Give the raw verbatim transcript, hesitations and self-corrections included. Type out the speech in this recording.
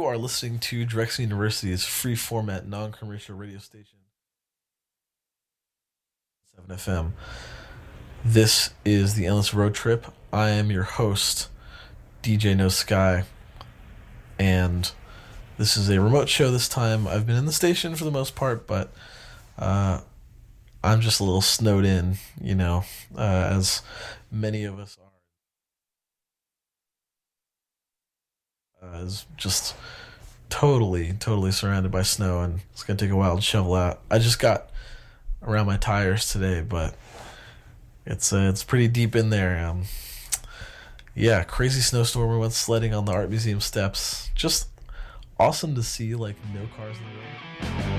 are listening to Drexel University's free format non-commercial radio station, seven F M. This is the Endless Road Trip. I am your host, D J No Sky, and this is a remote show this time. I've been in the station for the most part, but uh, I'm just a little snowed in, you know, uh, as many of us are. Uh, is just totally, totally surrounded by snow, and it's gonna take a while to shovel out. I just got around my tires today, but it's uh, it's pretty deep in there. Um, yeah, crazy snowstorm. We went sledding on the art museum steps. Just awesome to see, like, no cars in the road.